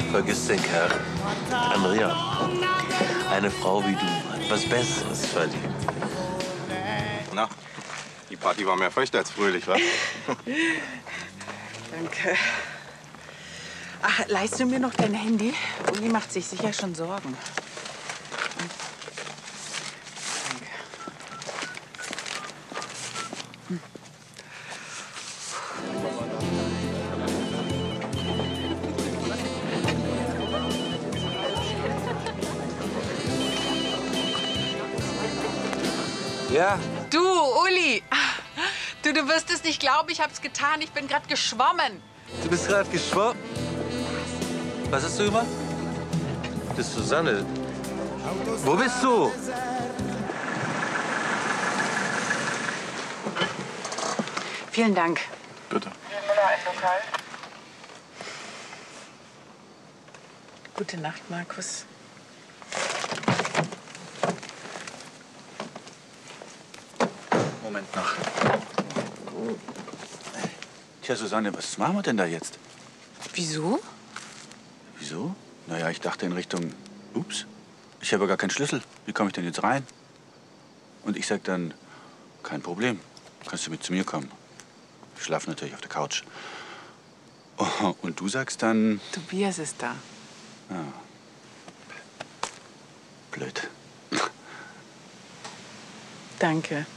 Vergiss den Kerl. Andrea, eine Frau wie du hat was Besseres verdient. Na, die Party war mehr feucht als fröhlich, wa? Danke. Ach, leihst du mir noch dein Handy? Uli macht sich sicher schon Sorgen. Danke. Ja? Du, Uli! Du wirst es nicht glauben, ich hab's getan. Ich bin gerade geschwommen. Du bist gerade geschwommen? Was hast du gemacht? Das ist Susanne. Wo bist du? Vielen Dank. Bitte. Gute Nacht, Markus. Moment noch. Tja, Susanne, was machen wir denn da jetzt? Wieso? Wieso? Naja, ich dachte in Richtung, ups, ich habe gar keinen Schlüssel. Wie komme ich denn jetzt rein? Und ich sag dann, kein Problem, kannst du mit zu mir kommen. Ich schlafe natürlich auf der Couch. Oh, und du sagst dann, Tobias ist da. blöd. Danke.